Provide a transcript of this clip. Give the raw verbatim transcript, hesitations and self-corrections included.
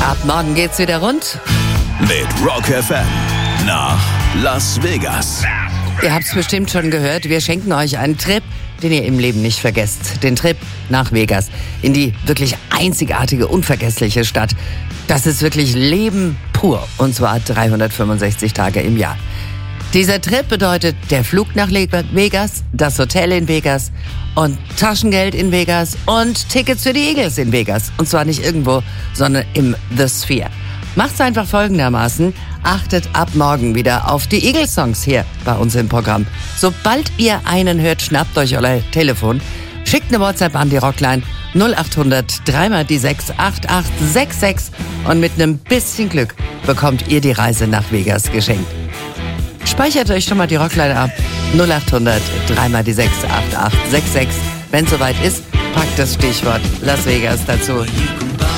Ab morgen geht's wieder rund. Mit Rock F M nach Las Vegas. Ihr habt's bestimmt schon gehört, wir schenken euch einen Trip, den ihr im Leben nicht vergesst. Den Trip nach Vegas, in die wirklich einzigartige, unvergessliche Stadt. Das ist wirklich Leben pur, und zwar dreihundertfünfundsechzig Tage im Jahr. Dieser Trip bedeutet der Flug nach Vegas, das Hotel in Vegas und Taschengeld in Vegas und Tickets für die Eagles in Vegas. Und zwar nicht irgendwo, sondern im The Sphere. Macht's einfach folgendermaßen: Achtet ab morgen wieder auf die Eagles-Songs hier bei uns im Programm. Sobald ihr einen hört, schnappt euch euer Telefon, schickt eine WhatsApp an die Rockline null acht hundert drei mal die sechs acht acht sechs sechs und mit einem bisschen Glück bekommt ihr die Reise nach Vegas geschenkt. Speichert euch schon mal die Rockline ab. null acht hundert drei mal die sechs acht acht sechs sechs. Wenn es soweit ist, packt das Stichwort Las Vegas dazu.